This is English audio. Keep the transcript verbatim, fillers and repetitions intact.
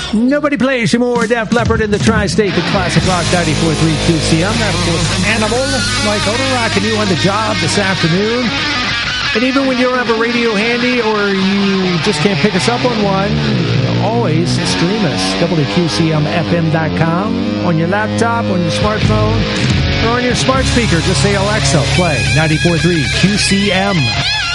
Nobody plays you more. Def Leppard in the Tri-State, the Classic Rock ninety-four point three Q C M. That, of course, Animal. Mike Oda rocking you on the job this afternoon. And even when you don't have a radio handy or you just can't pick us up on one, always stream us. W Q C M F M dot com on your laptop, on your smartphone, or on your smart speaker. Just say, Alexa, play ninety-four point three Q C M.